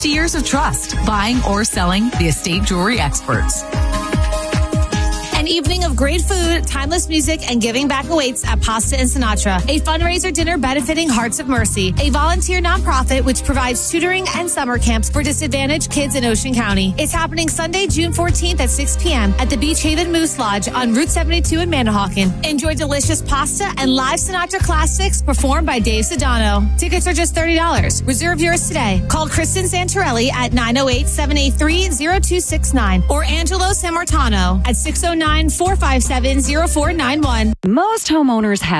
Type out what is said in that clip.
Years of trust, buying or selling the estate jewelry experts. An evening of great food, timeless music, and giving back awaits at Pasta and Sinatra, a fundraiser dinner benefiting Hearts of Mercy, a volunteer nonprofit which provides tutoring and summer camps for disadvantaged kids in Ocean County. It's happening Sunday, June 14th at 6 p.m. at the Beach Haven Moose Lodge on Route 72 in Manahawkin. Enjoy delicious pasta and live Sinatra classics performed by Dave Sedano. Tickets are just $30. Reserve yours today. Call Kristen Santorelli at 908-783-0269 or Angelo Sammartano at 609-457-0491. Most homeowners have